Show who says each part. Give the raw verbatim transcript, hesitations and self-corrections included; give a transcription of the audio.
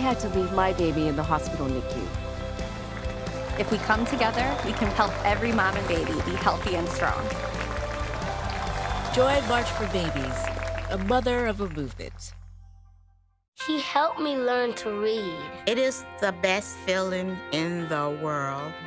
Speaker 1: had to leave my baby in the hospital N I C U.
Speaker 2: If we come together, we can help every mom and baby be healthy and strong.
Speaker 3: Join March for Babies, a mother of a movement.
Speaker 4: He helped me learn to read.
Speaker 5: It is the best feeling in the world.